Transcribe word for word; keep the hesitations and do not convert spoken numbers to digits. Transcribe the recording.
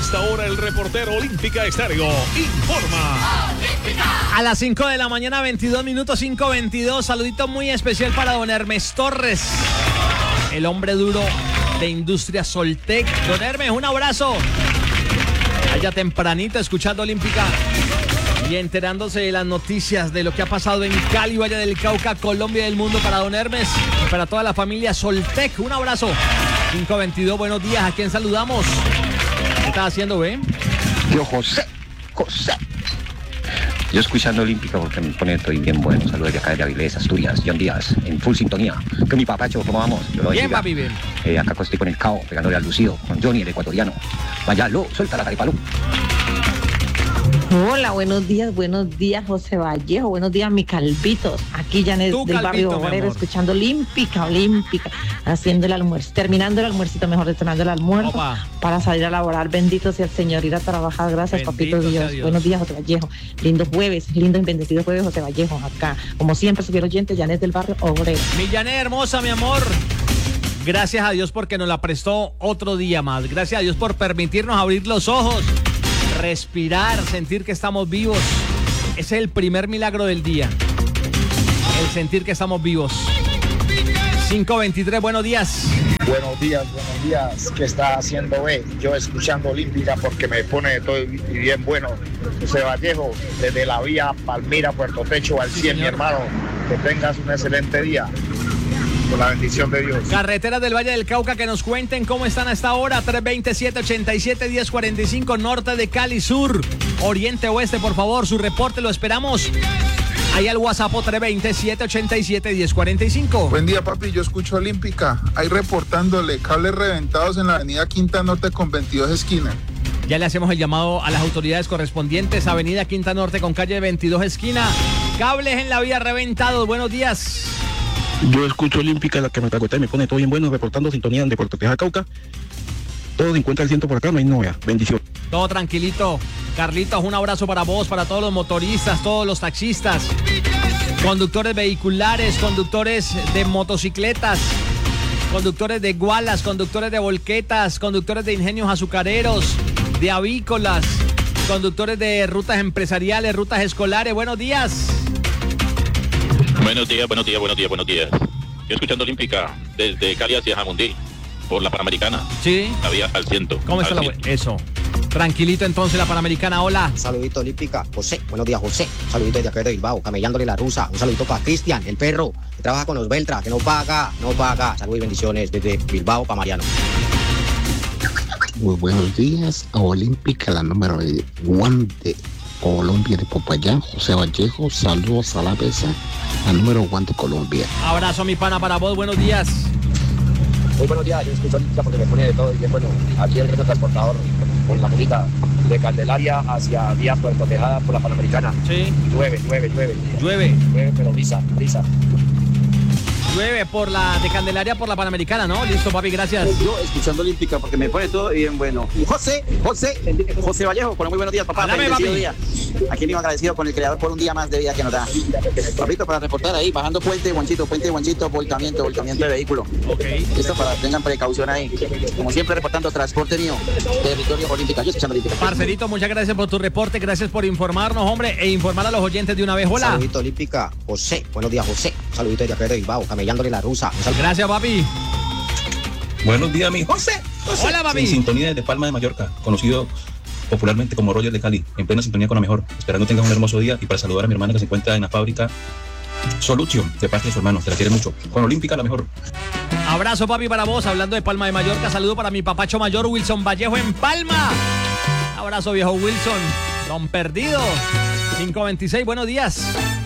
esta hora el reportero Olímpica Estéreo informa. A las cinco de la mañana, veintidós minutos, cinco veintidós. Saludito muy especial para don Hermes Torres, el hombre duro de Industria Soltec. Don Hermes, un abrazo. Allá tempranito escuchando Olímpica y enterándose de las noticias de lo que ha pasado en Cali, Valle del Cauca, Colombia y el mundo. Para don Hermes y para toda la familia Soltec, un abrazo. cinco veintidós, buenos días. ¿A quién saludamos? ¿Qué estás haciendo, ve? Yo, José, José. Yo escuchando Olímpica porque me pone todo bien bueno. Saludos de acá de Avilés, Asturias, John Díaz, en full sintonía. Que mi papacho, ¿cómo vamos? Yo lo bien, decía, papi, bien. Eh, acá estoy con el cao, pegándole al lucido, con Johnny, el ecuatoriano. Vaya, lo, suelta la caripalú. Hola, buenos días, buenos días, José Vallejo, buenos días, mi Calvitos. Aquí Janet Tú, del Calvito, barrio Obrero, escuchando Olímpica, Olímpica, haciendo el almuerzo, terminando el almuercito, mejor terminando el almuerzo, Opa. Para salir a laborar. Bendito sea el Señor, ir a trabajar. Gracias, Bendito papito sea Dios. Dios. Buenos días, José Vallejo. Lindo jueves, lindo y bendecido jueves, José Vallejo, acá. Como siempre, su fiel oyente, Janet del barrio Obrero. Mi Janet hermosa, mi amor. Gracias a Dios porque nos la prestó otro día más. Gracias a Dios por permitirnos abrir los ojos, respirar, sentir que estamos vivos. Ese es el primer milagro del día. El sentir que estamos vivos. cinco veintitrés, buenos días. Buenos días, buenos días. ¿Qué está haciendo, B? Yo escuchando Olímpica porque me pone todo y bien bueno. José Vallejo, desde la vía Palmira, Puerto Techo, al Sí, cien, mi señor. hermano. Que tengas un excelente día. Con la bendición de Dios. Carreteras del Valle del Cauca, que nos cuenten cómo están a esta hora. tres veintisiete, ochenta y siete, diez cuarenta y cinco, norte de Cali, sur, oriente, oeste, por favor, su reporte lo esperamos. Ahí al WhatsApp tres veintisiete, ochenta y siete, diez cuarenta y cinco. Buen día, papi, yo escucho Olímpica. Ahí reportándole cables reventados en la avenida Quinta Norte con veintidós esquina. Ya le hacemos el llamado a las autoridades correspondientes. Avenida Quinta Norte con calle veintidós esquina. Cables en la vía reventados. Buenos días. Yo escucho Olímpica, la que me tragó y me pone todo bien bueno, reportando sintonía de Puerto Teja, Cauca. Todo cincuenta al ciento por acá, no hay novia. Bendición. Todo tranquilito. Carlitos, un abrazo para vos, para todos los motoristas, todos los taxistas, conductores vehiculares, conductores de motocicletas, conductores de gualas, conductores de volquetas, conductores de ingenios azucareros, de avícolas, conductores de rutas empresariales, rutas escolares. Buenos días. Buenos días, buenos días, buenos días, buenos días. Yo escuchando Olímpica desde Cali hacia Jamundí, por la Panamericana. Sí. La vía al ciento. ¿Cómo está la ciento. bu- Eso. Tranquilito entonces la Panamericana, hola. Saludito Olímpica, José, buenos días José, un saludito desde acá de Bilbao, camellándole la rusa, un saludito para Cristian, el perro, que trabaja con los Beltra, que no paga, no paga, saludos y bendiciones desde Bilbao para Mariano. Muy buenos días a Olímpica, la número uno de Colombia de Popayán, José Vallejo, saludos a la mesa, la número uno de Colombia. Abrazo mi pana para vos, buenos días. Muy buenos días, yo escucho Olímpica porque me pone de todo y bien bueno, aquí el reto transportador con la mulita de Candelaria hacia vía Puerto Tejada por la Panamericana. Sí. Llueve, llueve, llueve. Llueve. Llueve, pero brisa, brisa. Llueve por la de Candelaria por la Panamericana, ¿no? Listo, papi, gracias. Yo escuchando Olímpica porque me pone todo bien bueno. José, José, José Vallejo, por muy buenos días, papá. Háblame, Bendecido papi. día. Aquí mismo agradecido con el creador por un día más de vida que nos da. Papito, para reportar ahí, bajando puente, guanchito, puente, guanchito, volcamiento, volcamiento de vehículo. Ok. Listo, para que tengan precaución ahí. Como siempre, reportando transporte mío de Victoria Olímpica. Yo escuchando Olímpica. Parcerito, muchas gracias por tu reporte, gracias por informarnos, hombre, e informar a los oyentes de una vez. Hola. Saludito Olímpica, José, buenos días José, un saludito desde acá de Bilbao, camellándole la rusa. Un saludito. Gracias, papi. Buenos días, mi José. José. Hola, papi. En sintonía desde Palma de Mallorca, conocido popularmente como Roger de Cali, en plena sintonía con la mejor. Esperando tengas un hermoso día y para saludar a mi hermana que se encuentra en la fábrica Solution, de parte de su hermano, te la quiere mucho. Con Olímpica, la mejor. Abrazo, papi, para vos, hablando de Palma de Mallorca, saludo para mi papacho mayor Wilson Vallejo en Palma. Abrazo, viejo Wilson, don perdido. cinco veintiséis, buenos días.